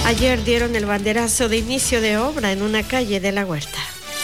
Ayer dieron el banderazo de inicio de obra en una calle de La Huerta.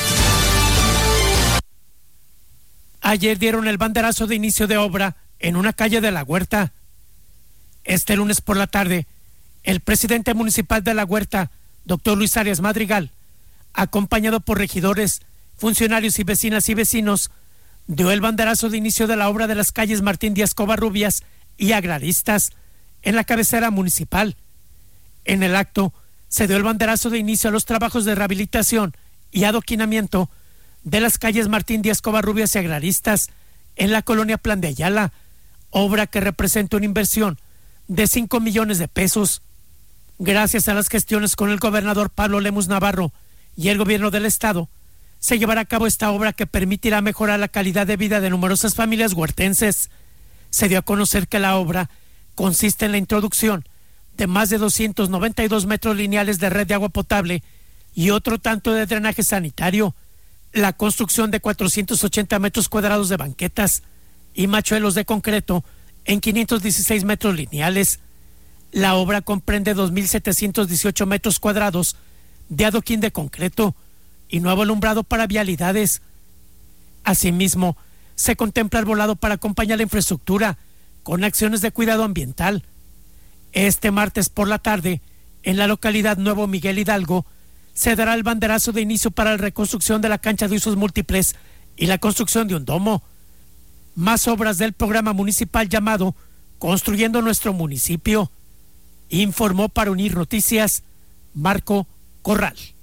Ayer dieron el banderazo de inicio de obra en una calle de La Huerta. Este lunes por la tarde, el presidente municipal de La Huerta, doctor Luis Arias Madrigal, acompañado por regidores, funcionarios y vecinas y vecinos, dio el banderazo de inicio de la obra de las calles Martín Díaz Covarrubias y Agraristas en la cabecera municipal. En el acto se dio el banderazo de inicio a los trabajos de rehabilitación y adoquinamiento de las calles Martín Díaz Covarrubias y Agraristas en la colonia Plan de Ayala, obra que representa una inversión de 5 millones de pesos. Gracias a las gestiones con el gobernador Pablo Lemus Navarro y el gobierno del estado, se llevará a cabo esta obra que permitirá mejorar la calidad de vida de numerosas familias huertenses. Se dio a conocer que la obra consiste en la introducción de más de 292 metros lineales de red de agua potable y otro tanto de drenaje sanitario, la construcción de 480 metros cuadrados de banquetas y machuelos de concreto en 516 metros lineales. La obra comprende 2.718 metros cuadrados de adoquín de concreto y nuevo alumbrado para vialidades. Asimismo, se contempla el volado para acompañar la infraestructura con acciones de cuidado ambiental. Este martes por la tarde, en la localidad Nuevo Miguel Hidalgo, se dará el banderazo de inicio para la reconstrucción de la cancha de usos múltiples y la construcción de un domo. Más obras del programa municipal llamado Construyendo Nuestro Municipio. Informó para Unir Noticias, Marco Corral.